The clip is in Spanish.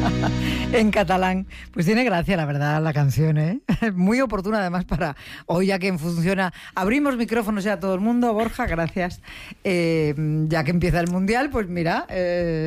En catalán. Pues tiene gracia, la verdad, la canción, ¿eh? Muy oportuna, además, para hoy, ya que funciona. Abrimos micrófonos ya a todo el mundo. Borja, gracias. Ya que empieza el Mundial, pues mira...